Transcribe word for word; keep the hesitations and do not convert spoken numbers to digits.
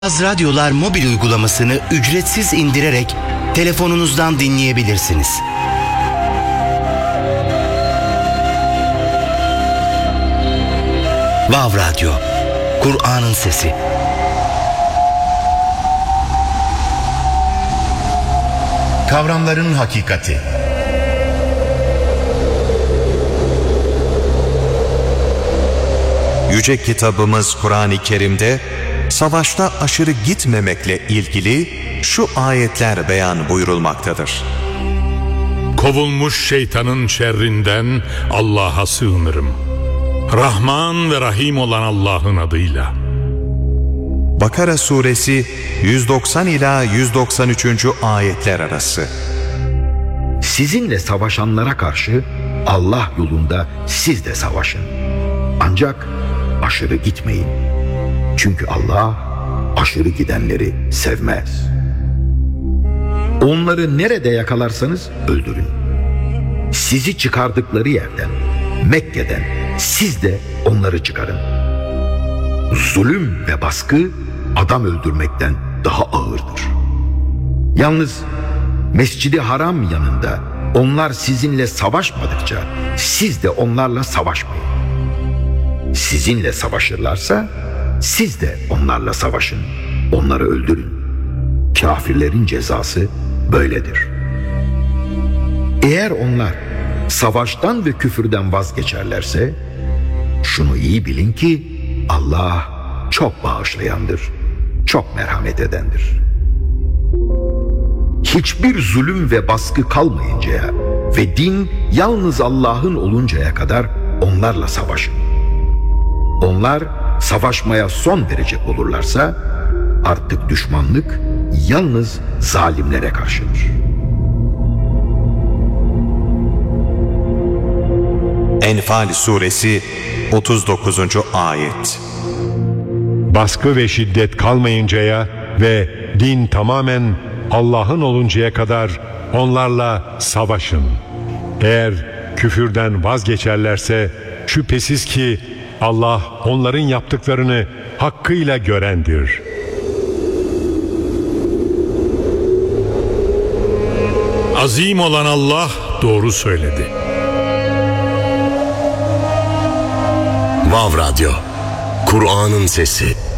Az Radyolar mobil uygulamasını ücretsiz indirerek telefonunuzdan dinleyebilirsiniz. Vav Radyo, Kur'an'ın sesi. Kavramların hakikati. Yüce kitabımız Kur'an-ı Kerim'de savaşta aşırı gitmemekle ilgili şu ayetler beyan buyurulmaktadır. Kovulmuş şeytanın şerrinden Allah'a sığınırım. Rahman ve Rahim olan Allah'ın adıyla. Bakara suresi yüz doksan ila yüz doksan üçüncü ayetler arası. Sizinle savaşanlara karşı Allah yolunda siz de savaşın. Ancak aşırı gitmeyin. Çünkü Allah aşırı gidenleri sevmez. Onları nerede yakalarsanız öldürün. Sizi çıkardıkları yerden, Mekke'den siz de onları çıkarın. Zulüm ve baskı adam öldürmekten daha ağırdır. Yalnız Mescid-i Haram yanında onlar sizinle savaşmadıkça siz de onlarla savaşmayın. Sizinle savaşırlarsa siz de onlarla savaşın, onları öldürün. Kafirlerin cezası böyledir. Eğer onlar savaştan ve küfürden vazgeçerlerse, şunu iyi bilin ki Allah çok bağışlayandır, çok merhamet edendir. Hiçbir zulüm ve baskı kalmayıncaya ve din yalnız Allah'ın oluncaya kadar onlarla savaşın. Onlar savaşmaya son verecek olurlarsa artık düşmanlık yalnız zalimlere karşıdır. Enfal suresi otuz dokuzuncu ayet. Baskı ve şiddet kalmayıncaya ve din tamamen Allah'ın oluncaya kadar onlarla savaşın. Eğer küfürden vazgeçerlerse şüphesiz ki Allah onların yaptıklarını hakkıyla görendir. Azim olan Allah doğru söyledi. Vav Radyo, Kur'an'ın sesi.